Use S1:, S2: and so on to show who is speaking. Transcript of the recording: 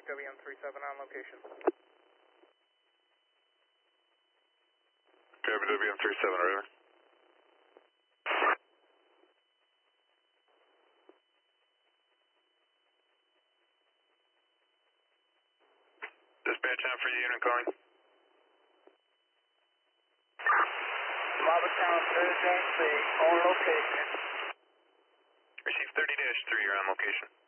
S1: WM37 on location.
S2: Copy WM37, over. Dispatch on for the unit calling.
S1: Robertstown 30-3 on location.
S2: Receive 30-3, you're on location.